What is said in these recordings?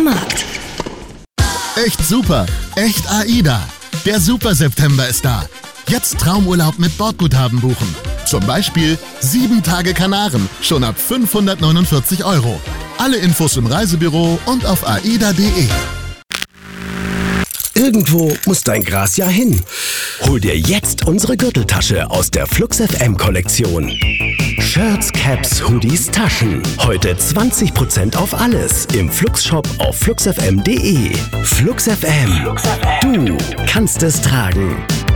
Markt. Echt super, echt AIDA. Der Super September ist da. Jetzt Traumurlaub mit Bordguthaben buchen. Zum Beispiel 7 Tage Kanaren, schon ab 549 €. Alle Infos im Reisebüro und auf aida.de. Irgendwo muss dein Gras ja hin. Hol dir jetzt unsere Gürteltasche aus der Flux FM Kollektion. Shirts, Caps, Hoodies, Taschen. Heute 20% auf alles im Flux Shop auf fluxfm.de. Flux FM. Du kannst es tragen.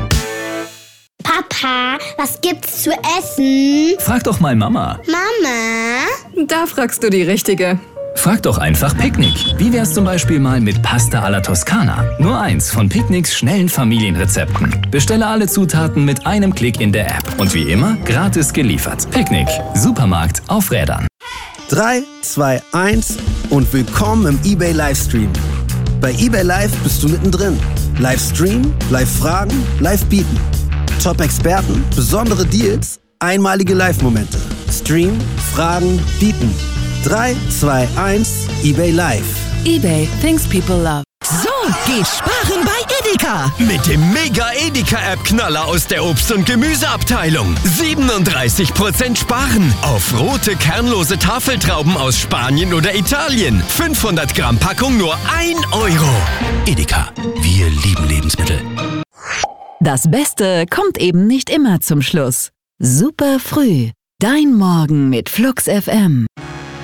Papa, was gibt's zu essen? Frag doch mal Mama. Mama? Da fragst du die Richtige. Frag doch einfach Picknick. Wie wär's zum Beispiel mal mit Pasta alla Toskana? Nur eins von Picknicks schnellen Familienrezepten. Bestelle alle Zutaten mit einem Klick in der App. Und wie immer, gratis geliefert. Picknick. Supermarkt auf Rädern. 3, 2, 1 und willkommen im eBay Livestream. Bei eBay Live bist du mittendrin. Livestream, Live-Fragen, Live-Bieten. Top-Experten, besondere Deals, einmalige Live-Momente. Stream, Fragen, Bieten. 3, 2, 1, eBay Live. eBay, things people love. So, geht sparen bei Edeka. Mit dem Mega-Edeka-App-Knaller aus der Obst- und Gemüseabteilung. 37% sparen auf rote, kernlose Tafeltrauben aus Spanien oder Italien. 500 Gramm Packung nur 1 €. Edeka, wir lieben Lebensmittel. Das Beste kommt eben nicht immer zum Schluss. Super früh. Dein Morgen mit Flux FM.